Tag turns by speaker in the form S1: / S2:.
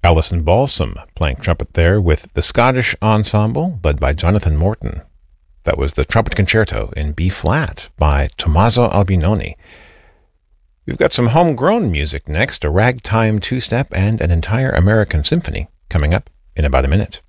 S1: Alison Balsam playing trumpet there with the Scottish Ensemble led by Jonathan Morton. That was the Trumpet Concerto in B-flat by Tommaso Albinoni. We've got some homegrown music next, a ragtime two-step and an entire American symphony coming up in about a minute.